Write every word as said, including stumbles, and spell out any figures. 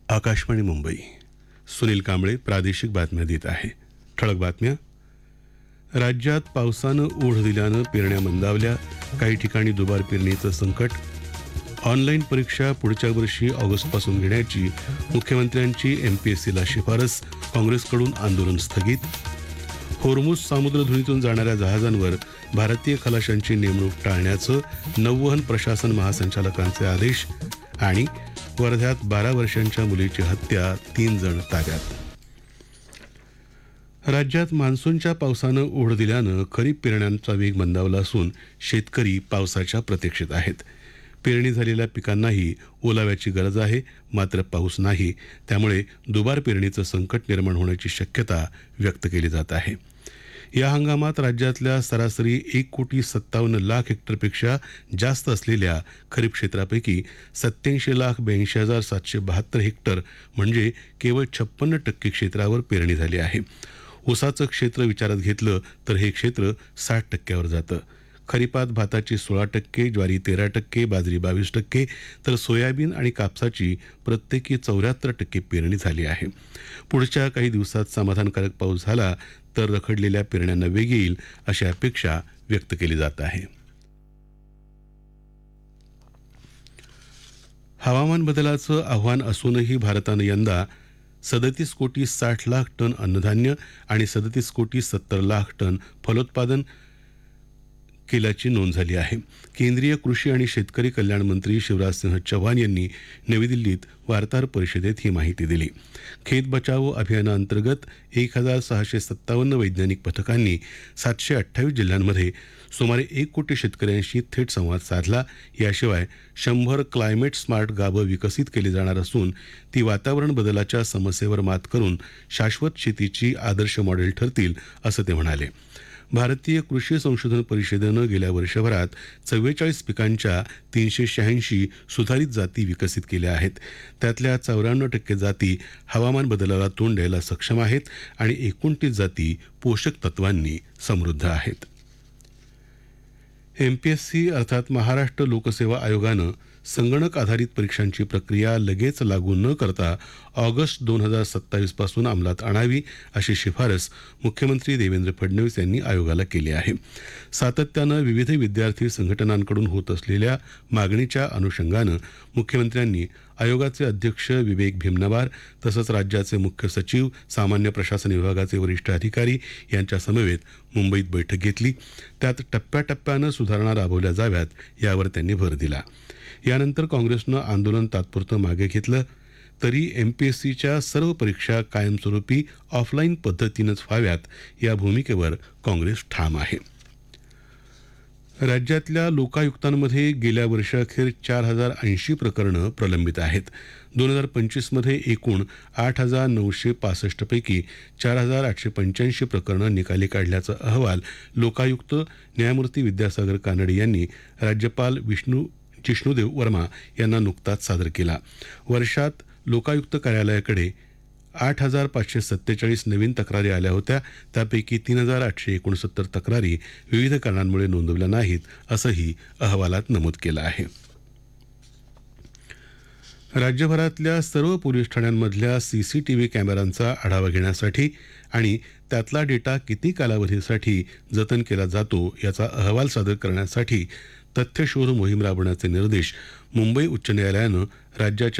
आकाशवाणी मुंबई. सुनील कांबळे प्रादेशिक बातम्या देत आहे. ठळक बातम्या. राज्यात पावसानं ओढ दिल्यानं पेरण्या मंदावल्या. काही ठिकाणी दुबार पेरणीचं संकट. ऑनलाईन परीक्षा पुढच्या वर्षी ऑगस्टपासून घेण्याची मुख्यमंत्र्यांची एमपीएससीला शिफारस. काँग्रेसकडून आंदोलन स्थगित. होर्मुझ सामुद्रधुनीतून जाणाऱ्या जहाजांवर भारतीय खलाशांची नेमणूक टाळण्याचं नौवहन प्रशासन महासंचालकांचे आदेश. आणि वर्ध्यात बारा वर्षांच्या मुलीची हत्या, तीन जण ताब्यात. राज्यात मान्सूनच्या पावसानं ओढ दिल्यानं खरीप पेरण्यांचा वेग मंदावला असून शेतकरी पावसाच्या प्रतीक्षेत आहेत. पेरणी झालेल्या पिकांनाही ओलाव्याची गरज आहे, मात्र पाऊस नाही. त्यामुळे दुबार पेरणीचं संकट निर्माण होण्याची शक्यता व्यक्त केली जात आहे. या हंगामात राज्यातल्या सरासरी एक कोटी सत्तावन्न लाख हेक्टरपेक्षा जास्त असलेल्या खरीप क्षेत्रापैकी सत्याऐंशी लाख ब्याऐंशी हजार सातशे बहात्तर हेक्टर म्हणजे केवळ छप्पन्न टक्के क्षेत्रावर पेरणी झाली आहे. ऊसाचं क्षेत्र विचारात घेतलं तर हे क्षेत्र साठ टक्क्यावर जातं. खरीपात भाताची सोळा टक्के, ज्वारी तेरा टक्के, बाजरी बावीस टक्के तर सोयाबीन आणि कापसाची प्रत्येकी चौऱ्याहत्तर टक्के पेरणी झाली आहे. पुढच्या काही दिवसात समाधानकारक पाऊस झाला तर रखडलेल्या पेरण्यांना वेग येईल अशी अपेक्षा व्यक्त केली जात आहे. हवामान बदलाचं आव्हान असूनही भारतानं यंदा सदतीस कोटी साठ लाख टन अन्नधान्य आणि सदतीस कोटी सत्तर लाख टन फलोत्पादन केल्याची नोंद झाली आहे. केंद्रीय कृषी आणि शेतकरी कल्याण मंत्री शिवराजसिंह चौहान यांनी नवी दिल्लीत वार्ताहर परिषदेत ही माहिती दिली. खेत बचाओ अभियानाअंतर्गत एक हजार सहाशे सत्तावन्न वैज्ञानिक पथकांनी सातशे अठ्ठावीस जिल्ह्यांमध्ये सुमारे एक कोटी शेतकऱ्यांशी थेट संवाद साधला. याशिवाय शंभर क्लायमेट स्मार्ट गावं विकसित केली जाणार असून ती वातावरण बदलाच्या समस्येवर मात करून शाश्वत शेतीची आदर्श मॉडेल ठरतील असं ते म्हणाले. भारतीय कृषी संशोधन परिषदेनं गेल्या वर्षभरात चव्वेचाळीस पिकांच्या तीनशे शहाऐंशी सुधारित जाती विकसित केल्या आहेत. त्यातल्या चौऱ्याण्णव टक्के जाती हवामान बदलाला तोंड द्यायला सक्षम आहेत आणि एकोणतीस जाती पोषक तत्वांनी समृद्ध आहेत. एमपीएससी अर्थात महाराष्ट्र लोकसेवा आयोगानं संगणक आधारित परीक्षांची प्रक्रिया लगेच लागू न करता ऑगस्ट दोन हजार सत्तावीस पासून अंमलात आणावी अशी शिफारस मुख्यमंत्री देवेंद्र फडणवीस यांनी आयोगाला केली आहे. सातत्यानं विविध विद्यार्थी संघटनांकडून होत असलेल्या मागणीच्या अनुषंगानं मुख्यमंत्र्यांनी आयोगाचे अध्यक्ष विवेक भीमनवार तसंच राज्याचे मुख्य सचिव, सामान्य प्रशासन विभागाचे वरिष्ठ अधिकारी यांच्या समवेत मुंबईत बैठक घेतली. त्यात टप्प्याटप्प्यानं सुधारणा राबवल्या जाव्यात यावर त्यांनी भर दिला. यानंतर काँग्रेसनं आंदोलन तात्पुरतं मागे घेतलं. तरी एमपीएससीच्या सर्व परीक्षा कायमस्वरूपी ऑफलाईन पद्धतीनंच व्हाव्यात या भूमिकेवर काँग्रेस ठाम आहे. राज्यातल्या लोकायुक्तांमध्ये गेल्या वर्षाअखेर चार हजार ऐंशी प्रकरणं प्रलंबित आहेत. दोन हजार पंचवीसमध्ये एकूण आठ हजार नऊशे पासष्टपैकी चार हजार आठशे पंच्याऐंशी प्रकरणं निकाली काढल्याचा अहवाल लोकायुक्त न्यायमूर्ती विद्यासागर कानडे यांनी राज्यपाल विष्णू जिष्णुदेव वर्मा यांना नुकताच सादर केला. वर्षात लोकायुक्त कार्यालयाकडे आठ हजार पाचशे सत्तेचाळीस नवीन तक्रारी आल्या होत्या. त्यापैकी तीन हजार आठशे एकोणसत्तर तक्रारी विविध कारणांमुळे नोंदवल्या नाहीत असंही अहवालात नमूद केलं आहे. राज्यभरातल्या सर्व पोलीस ठाण्यांमधल्या सीसीटीव्ही कॅमेऱ्यांचा आढावा घेण्यासाठी आणि त्यातला डेटा किती कालावधीसाठी जतन केला जातो याचा अहवाल सादर करण्यासाठी तथ्यशोध मोहीम राबवण्याचे निर्देश मुंबई उच्च न्यायालयानं राज्याच्या